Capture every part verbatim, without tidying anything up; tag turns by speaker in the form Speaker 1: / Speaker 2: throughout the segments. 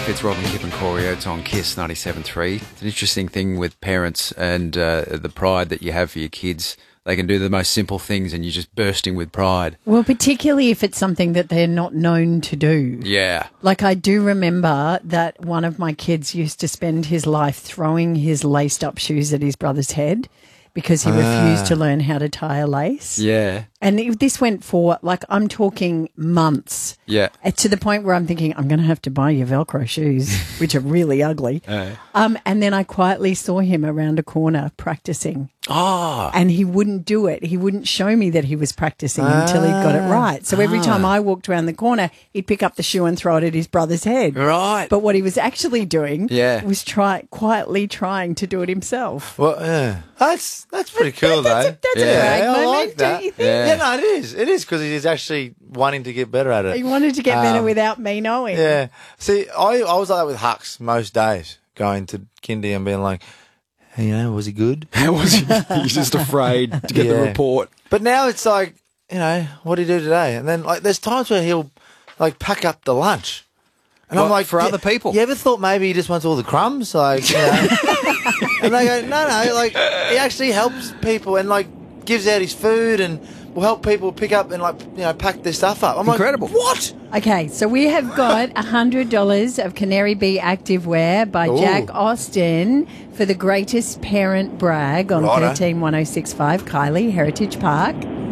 Speaker 1: It's Robin, Kip and Corey Oates on Kiss ninety-seven point three. It's an interesting thing with parents and uh, the pride that you have for your kids. They can do the most simple things and you're just bursting with pride.
Speaker 2: Well, particularly if it's something that they're not known to do.
Speaker 1: Yeah.
Speaker 2: Like I do remember that one of my kids used to spend his life throwing his laced up shoes at his brother's head because he
Speaker 1: Ah.
Speaker 2: refused to learn how to tie a lace.
Speaker 1: Yeah.
Speaker 2: And it, this went for, like, I'm talking months.
Speaker 1: Yeah.
Speaker 2: uh, To the point where I'm thinking, I'm going to have to buy you Velcro shoes, which are really ugly.
Speaker 1: Uh.
Speaker 2: Um, and then I quietly saw him around a corner practicing.
Speaker 1: Oh.
Speaker 2: And he wouldn't do it. He wouldn't show me that he was practicing until he got it right. So every time I walked around the corner, he'd pick up the shoe and throw it at his brother's head.
Speaker 1: Right.
Speaker 2: But what he was actually doing
Speaker 1: Yeah.
Speaker 2: was try quietly trying to do it himself.
Speaker 3: Well, yeah. That's that's pretty cool,
Speaker 2: That's
Speaker 3: though.
Speaker 2: a, that's
Speaker 1: Yeah.
Speaker 2: a brag
Speaker 3: Yeah, I
Speaker 2: moment,
Speaker 3: like that.
Speaker 2: don't you think?
Speaker 1: Yeah.
Speaker 3: Yeah, no, it is. It is because he's actually wanting to get better at it.
Speaker 2: He wanted to get better
Speaker 3: Um,
Speaker 2: without me knowing.
Speaker 3: Yeah. See, I, I was like that with Hux most days, going to kindy and being like, hey, you know, was he good?
Speaker 1: How was he? He's just afraid to get the
Speaker 3: Yeah.
Speaker 1: report.
Speaker 3: But now it's like, you know, what did he do today? And then, like, there's times where he'll, like, pack up the lunch. And I'm
Speaker 1: What,
Speaker 3: like,
Speaker 1: for
Speaker 3: "Yeah,
Speaker 1: other people?"
Speaker 3: You ever thought maybe he just wants all the crumbs? Like, you know. And they go, no, no, like, he actually helps people and, like, gives out his food and will help people pick up and, like, you know, pack their stuff up. I'm
Speaker 1: Incredible.
Speaker 3: like, what?
Speaker 2: Okay, so we have got one hundred dollars of Canary Bee Activewear by
Speaker 3: Ooh.
Speaker 2: Jack Austin for the greatest parent brag on
Speaker 3: Righto.
Speaker 2: thirteen one oh six five Kylie, Heritage Park.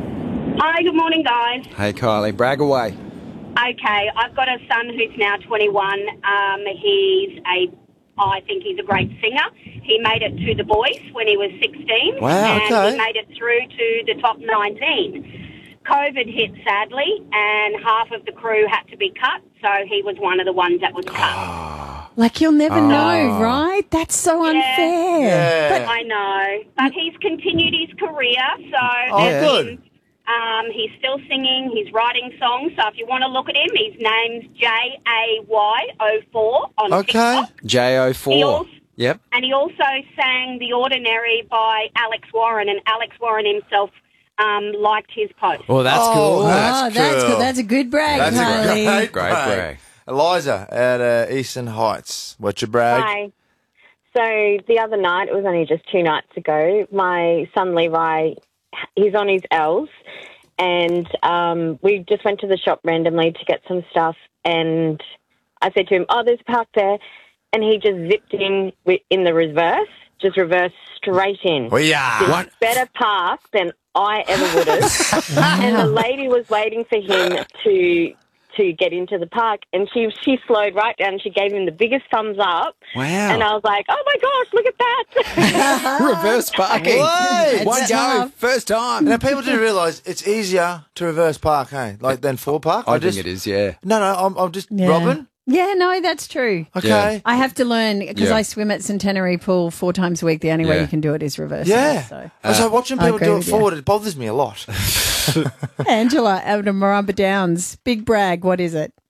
Speaker 4: Hi, good morning, guys.
Speaker 1: Hey, Kylie, brag away.
Speaker 4: Okay, I've got a son who's now twenty-one. Um, he's a, I think he's a great singer. He made it to The Voice when he was sixteen.
Speaker 3: Wow,
Speaker 4: and
Speaker 3: okay.
Speaker 4: he made it through to the top nineteen. COVID hit sadly, and half of the crew had to be cut, so he was one of the ones that was cut.
Speaker 2: Like, you'll never
Speaker 3: Oh.
Speaker 2: know, right? That's so unfair.
Speaker 3: Yeah.
Speaker 4: I know, but he's continued his career, so
Speaker 3: Oh,
Speaker 4: as
Speaker 3: good.
Speaker 4: in, um, he's still singing, he's writing songs, so if you want to look at him, his name's J A Y O four on
Speaker 3: Okay.
Speaker 4: TikTok.
Speaker 1: J O
Speaker 4: He
Speaker 1: four.
Speaker 4: also-
Speaker 1: Yep.
Speaker 4: And he also sang The Ordinary by Alex Warren, and Alex Warren himself um, liked his post.
Speaker 1: Well, that's
Speaker 3: Oh,
Speaker 1: cool.
Speaker 2: Oh,
Speaker 3: That's
Speaker 2: that's
Speaker 3: cool.
Speaker 2: good. That's a good brag,
Speaker 3: That's a
Speaker 2: Kylie.
Speaker 3: great,
Speaker 1: Great brag.
Speaker 3: Eliza at uh, Eastern Heights. What's your brag?
Speaker 5: Hi. So the other night, it was only just two nights ago, my son Levi, he's on his L's, and um, we just went to the shop randomly to get some stuff, and I said to him, oh, there's a park there, and he just zipped in wi- in the reverse, just reversed straight in.
Speaker 3: Well, yeah.
Speaker 1: What?
Speaker 5: Better park than I ever would have. And the lady was waiting for him to to get into the park, and she she slowed right down and she gave him the biggest thumbs up.
Speaker 1: Wow.
Speaker 5: And I was like, oh, my gosh, look at that.
Speaker 1: Reverse parking.
Speaker 3: Wait.
Speaker 1: One
Speaker 2: That's
Speaker 1: go.
Speaker 2: tough.
Speaker 1: First time.
Speaker 3: Now, people do realise it's easier to reverse park, hey? Like, than four park?
Speaker 1: I,
Speaker 3: just,
Speaker 1: think it is, yeah.
Speaker 3: No, no, I'm, I'm just,
Speaker 2: Yeah.
Speaker 3: Robin?
Speaker 2: Yeah, no, that's true.
Speaker 3: Okay.
Speaker 1: Yeah.
Speaker 2: I have to learn because
Speaker 1: Yeah.
Speaker 2: I swim at Centenary Pool four times a week. The only way
Speaker 1: Yeah.
Speaker 2: you can do it is reverse.
Speaker 3: Yeah.
Speaker 2: So.
Speaker 3: And so watching
Speaker 2: I
Speaker 3: people
Speaker 2: agree
Speaker 3: do it
Speaker 2: with you.
Speaker 3: forward, it bothers me a lot.
Speaker 2: Angela out of Maramba Downs. Big brag. What is it?